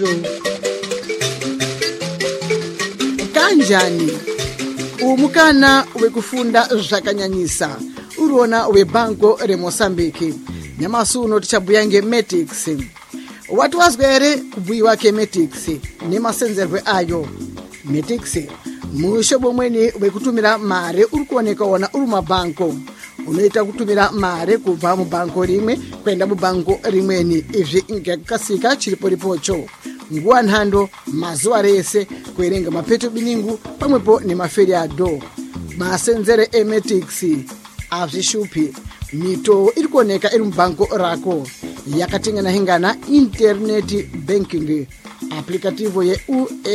ntchito. Kanjani umukana wekufunda zvakanyanyisa urona webanko reMozambique nyamasuno tichabuyange Metix. Watu wazwa ere kubhuyiwa keMetix nemasenzerwe ayo. Metix mushobo mweni wekutumira mare uri kuoneka wona uri mabanko. Unoita kutumira mare kubva mubanko rimwe kwenda mubanko rimweni. Izvi ngekukasika chiripo ripocho. Nguwa nhando mazuva rese kuerenga mapeto biningu pamwepo nemaferiado. Masenzere eMetix azvishupi. Mito iri kuoneka iri mubanko rako. Yakatingana hingana internet banking aplikativo ye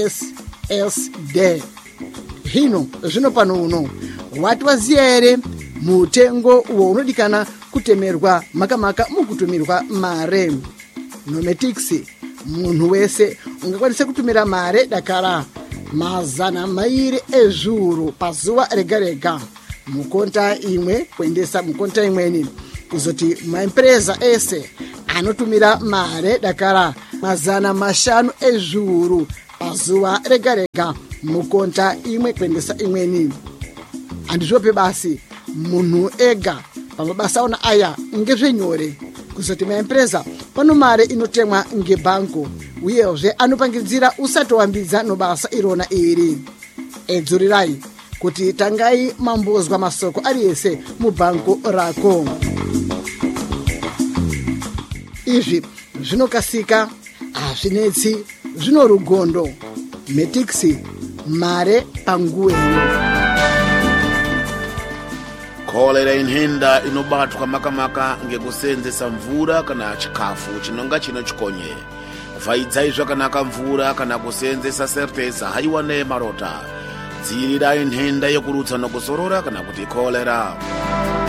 USSD. Hino zvino pano uno watu waziya ere mutengo unodikana kutemerwa makamaka mukutumirwa mare. Metix munhu wese ungakwanisa kutumira mare dakara 200 ezvuru pazuva rega rega mukonta imwe kuendesa mukonta imweni. Kuzoti maempresa ese anotumira mare dakara 500 ezvuru pazuva rega rega mukonta imwe kuendesa imweni. Andizvope basi munhu ega pamabasa ona aya ngezvenyore. Kuzoti maempresa pano mare inotemwa ngebanko uyezve anopangidzira usati wambidza nobasa irona iri. Edzurirai kuti tangai mambozwa masoko ariese mubanko rako. Izvi zvinokasika, hazvinetsi, zvino rugondo. Metix mare panguweyo. Kolera inhenda inobatwa makamaka ngekuseenzesa mvura kana chikafu chinonga chino chikonye. Vaidzai zvakanaka mvura kana kuseenzesa sertesa haiwa nemarota. Dzirirai inhenda yokurutsa nokusorora kana kuti kolera.